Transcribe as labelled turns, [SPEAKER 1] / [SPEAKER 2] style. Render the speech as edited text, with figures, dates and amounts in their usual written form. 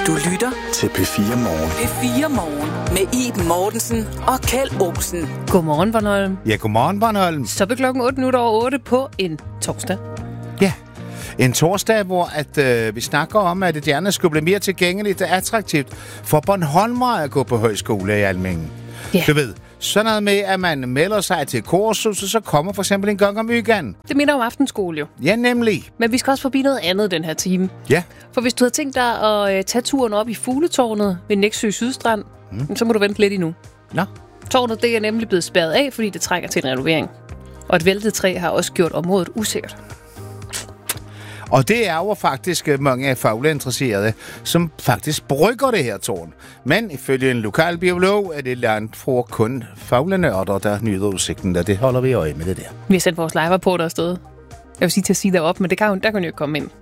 [SPEAKER 1] Du lytter
[SPEAKER 2] til P4 Morgen.
[SPEAKER 1] P4 Morgen med Iben Mortensen og Kjeld Olsen.
[SPEAKER 3] Godmorgen, Bornholm.
[SPEAKER 4] Ja, godmorgen, Bornholm.
[SPEAKER 3] Så er klokken 8:08 på en torsdag.
[SPEAKER 4] Ja, en torsdag, hvor vi snakker om, at det gerne skulle blive mere tilgængeligt og attraktivt for Bornholmere at gå på højskole i Almingen.
[SPEAKER 3] Ja.
[SPEAKER 4] Du ved, sådan noget med, at man melder sig til kursus, og så kommer for eksempel en gang om ugen.
[SPEAKER 3] Det minder om aftenskole jo.
[SPEAKER 4] Ja, nemlig.
[SPEAKER 3] Men vi skal også forbi noget andet den her time.
[SPEAKER 4] Ja.
[SPEAKER 3] For hvis du havde tænkt dig at tage turen op i Fugletårnet ved Nexø Sydstrand, så må du vente lidt endnu.
[SPEAKER 4] Nå.
[SPEAKER 3] Tårnet det er nemlig blevet spærret af, fordi det trænger til en renovering. Og et væltet træ har også gjort området usikkert.
[SPEAKER 4] Og det er jo faktisk mange af fugleinteresserede, som faktisk brygger det her tårn. Men ifølge en lokal biolog er det langt fra kun fuglenørder, der nyder udsigten, og det holder vi øje med det der.
[SPEAKER 3] Vi har sendt vores live-rapporter afsted. Jeg vil sige til at sige derop, men der kan jo ikke komme ind.